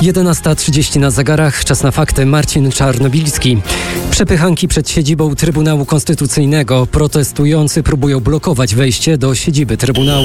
11:30 na zegarach, czas na fakty. Marcin Czarnobilski. Przepychanki przed siedzibą Trybunału Konstytucyjnego. Protestujący próbują blokować wejście do siedziby Trybunału.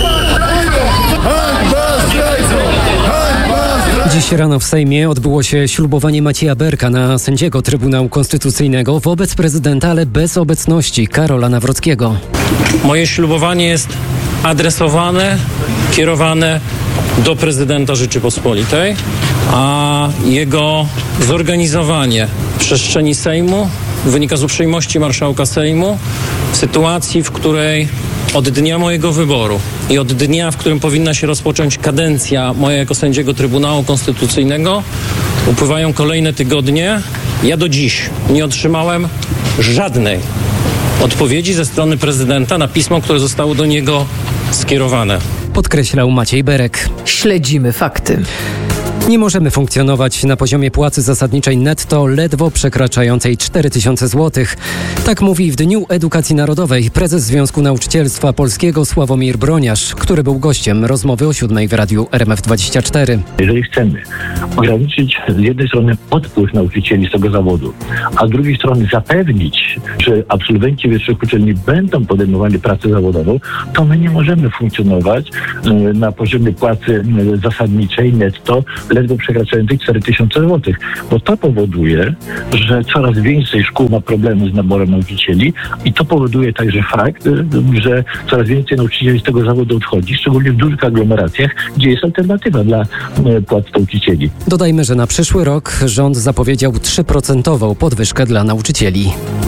Dziś rano w Sejmie odbyło się ślubowanie Macieja Berka na sędziego Trybunału Konstytucyjnego wobec prezydenta, ale bez obecności Karola Nawrockiego. Moje ślubowanie jest adresowane, kierowane do prezydenta Rzeczypospolitej, a jego zorganizowanie w przestrzeni Sejmu wynika z uprzejmości marszałka Sejmu w sytuacji, w której od dnia mojego wyboru i od dnia, w którym powinna się rozpocząć kadencja moja jako sędziego Trybunału Konstytucyjnego, upływają kolejne tygodnie. Ja do dziś nie otrzymałem żadnej odpowiedzi ze strony prezydenta na pismo, które zostało do niego skierowane. Podkreślał Maciej Berek. Śledzimy fakty. Nie możemy funkcjonować na poziomie płacy zasadniczej netto ledwo przekraczającej 4000 zł. Tak mówi w Dniu Edukacji Narodowej prezes Związku Nauczycielstwa Polskiego Sławomir Broniarz, który był gościem rozmowy o 7 w radiu RMF24. Jeżeli chcemy ograniczyć z jednej strony odpływ nauczycieli z tego zawodu, a z drugiej strony zapewnić, że absolwenci wyższych uczelni będą podejmowali pracę zawodową, to my nie możemy funkcjonować na poziomie płacy zasadniczej netto ledwo przekraczającej 4000 zł, bo to powoduje, że coraz więcej szkół ma problemy z naborem nauczycieli i to powoduje także fakt, że coraz więcej nauczycieli z tego zawodu odchodzi, szczególnie w dużych aglomeracjach, gdzie jest alternatywa dla płac nauczycieli. Dodajmy, że na przyszły rok rząd zapowiedział 3% podwyżkę dla nauczycieli.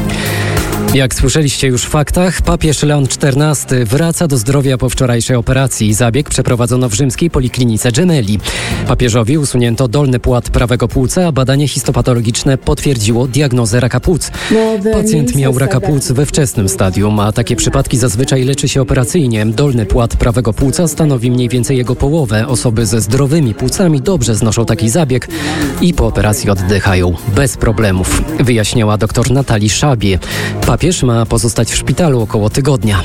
Jak słyszeliście już w faktach, papież Leon XIV wraca do zdrowia po wczorajszej operacji. Zabieg przeprowadzono w rzymskiej poliklinice Gemelli. Papieżowi usunięto dolny płat prawego płuca, a badanie histopatologiczne potwierdziło diagnozę raka płuc. Pacjent miał raka płuc we wczesnym stadium, a takie przypadki zazwyczaj leczy się operacyjnie. Dolny płat prawego płuca stanowi mniej więcej jego połowę. Osoby ze zdrowymi płucami dobrze znoszą taki zabieg i po operacji oddychają bez problemów, wyjaśniała dr Natalii Szabie. Papież ma pozostać w szpitalu około tygodnia.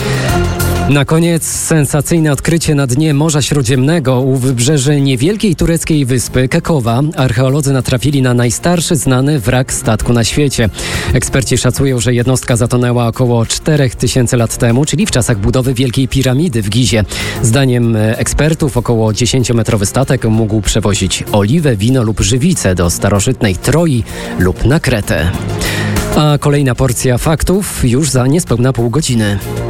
Na koniec sensacyjne odkrycie na dnie Morza Śródziemnego u wybrzeży niewielkiej tureckiej wyspy Kekowa. Archeolodzy natrafili na najstarszy znany wrak statku na świecie. Eksperci szacują, że jednostka zatonęła około 4000 lat temu, czyli w czasach budowy Wielkiej Piramidy w Gizie. Zdaniem ekspertów około 10-metrowy statek mógł przewozić oliwę, wino lub żywicę do starożytnej Troi lub na Kretę. A kolejna porcja faktów już za niespełna pół godziny.